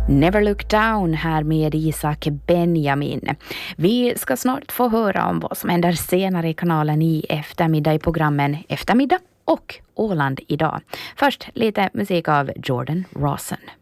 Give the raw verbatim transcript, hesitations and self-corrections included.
Never Look Down här med Isak Benjamin. Vi ska snart få höra om vad som händer senare i kanalen i eftermiddag i programmen Eftermiddag och Åland idag. Först lite musik av Jordan Rawson.